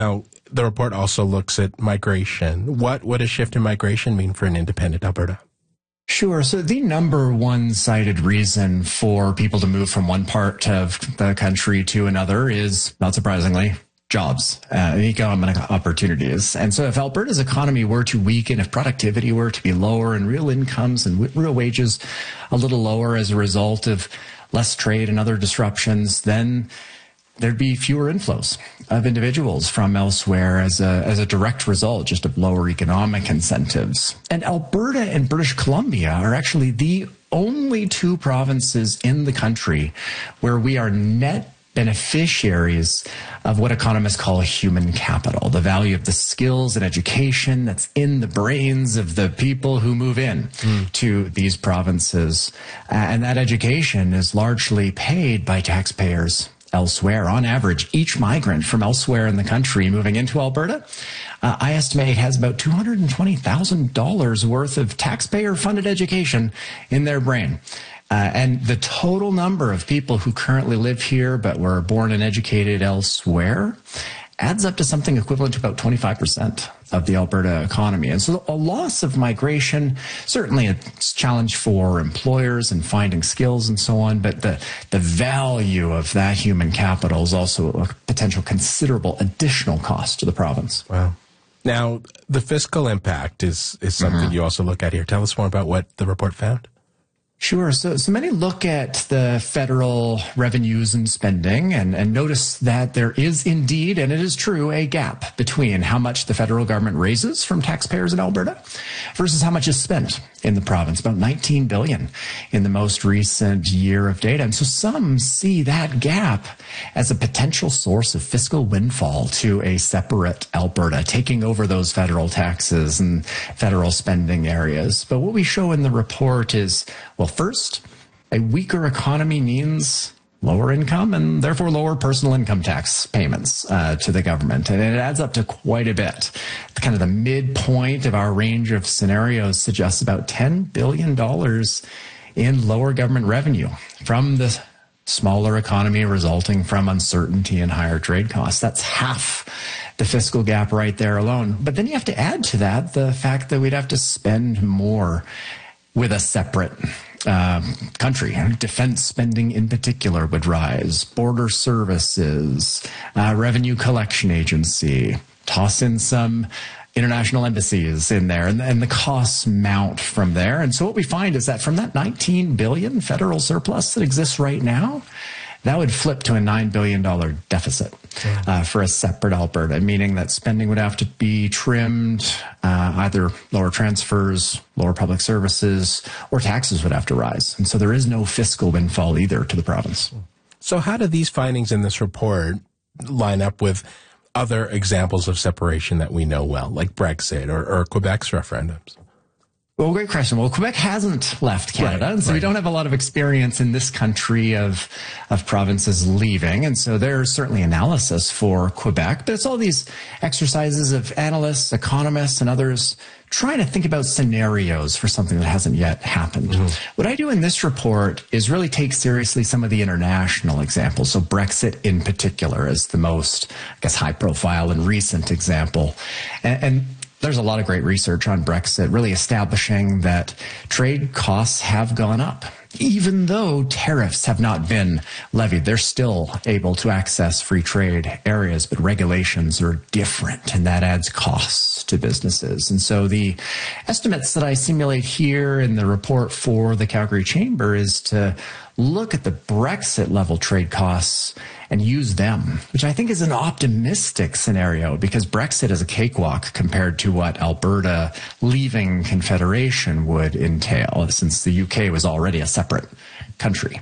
Now, the report also looks at migration. What would a shift in migration mean for an independent Alberta? Sure. So the number one cited reason for people to move from one part of the country to another is, not surprisingly, jobs, economic opportunities. And so if Alberta's economy were to weaken, if productivity were to be lower and real incomes and real wages a little lower as a result of less trade and other disruptions, then there'd be fewer inflows of individuals from elsewhere as a direct result just of lower economic incentives. And Alberta and British Columbia are actually the only two provinces in the country where we are net beneficiaries of what economists call human capital, the value of the skills and education that's in the brains of the people who move in to these provinces. And that education is largely paid by taxpayers elsewhere. On average, each migrant from elsewhere in the country moving into Alberta, I estimate has about $220,000 worth of taxpayer-funded education in their brain. And the total number of people who currently live here but were born and educated elsewhere adds up to something equivalent to about 25% of the Alberta economy. And so a loss of migration, certainly a challenge for employers and finding skills and so on, but the value of that human capital is also a potential considerable additional cost to the province. Wow. Now, the fiscal impact is something you also look at here. Tell us more about what the report found. Sure. So many look at the federal revenues and spending and notice that there is indeed, and it is true, a gap between how much the federal government raises from taxpayers in Alberta versus how much is spent in the province, about $19 billion in the most recent year of data. And so some see that gap as a potential source of fiscal windfall to a separate Alberta, taking over those federal taxes and federal spending areas. But what we show in the report is, well, first, a weaker economy means lower income and therefore lower personal income tax payments to the government. And it adds up to quite a bit. Kind of the midpoint of our range of scenarios suggests about $10 billion in lower government revenue from the smaller economy resulting from uncertainty and higher trade costs. That's half the fiscal gap right there alone. But then you have to add to that the fact that we'd have to spend more with a separate country. Defense spending in particular would rise, border services, revenue collection agency, toss in some international embassies in there, and the costs mount from there. And so what we find is that from that $19 billion federal surplus that exists right now, that would flip to a $9 billion deficit for a separate Alberta, meaning that spending would have to be trimmed, either lower transfers, lower public services, or taxes would have to rise. And so there is no fiscal windfall either to the province. So how do these findings in this report line up with other examples of separation that we know well, like Brexit or Quebec's referendums? Well, great question. Well, Quebec hasn't left Canada, and so we don't have a lot of experience in this country of provinces leaving. And so there's certainly analysis for Quebec, but it's all these exercises of analysts, economists, and others trying to think about scenarios for something that hasn't yet happened. What I do in this report is really take seriously some of the international examples. So Brexit in particular is the most, I guess, high profile and recent example. And there's a lot of great research on Brexit, really establishing that trade costs have gone up. Even though tariffs have not been levied, they're still able to access free trade areas, but regulations are different, and that adds costs to businesses. And so the estimates that I simulate here in the report for the Calgary Chamber is to look at the Brexit level trade costs and use them, which I think is an optimistic scenario because Brexit is a cakewalk compared to what Alberta leaving Confederation would entail, since the UK was already a separate country.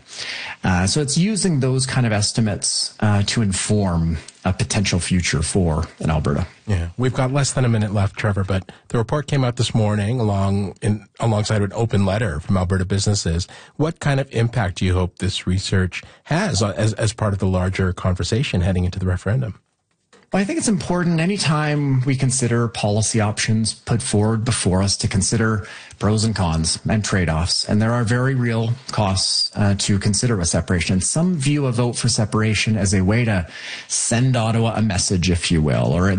So it's using those kind of estimates to inform a potential future for an Alberta. Yeah, we've got less than a minute left, Trevor, but the report came out this morning alongside an open letter from Alberta businesses. What kind of impact do you hope this research has as part of the larger conversation heading into the referendum? Well, I think it's important anytime we consider policy options put forward before us to consider pros and cons and trade-offs. And there are very real costs to consider with separation. Some view a vote for separation as a way to send Ottawa a message, if you will, or